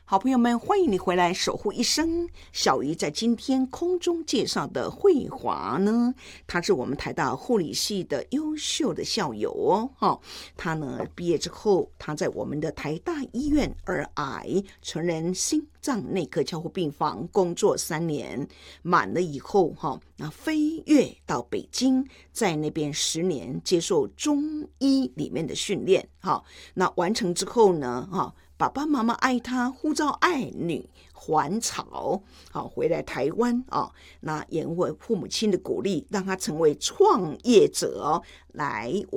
好朋友们，欢迎你回来守护一生。小鱼在今天空中介绍的慧华呢，他是我们台大护理系的优秀的校友哦。他呢毕业之后，他在我们的台大医院儿癌成人心脏内科交互病房工作3年，满了以后那飞跃到北京，在那边10年接受中医里面的训练。那完成之后呢，爸爸妈妈爱他，呼召爱女还朝，回来台湾那也因为父母亲的鼓励，让他成为创业者来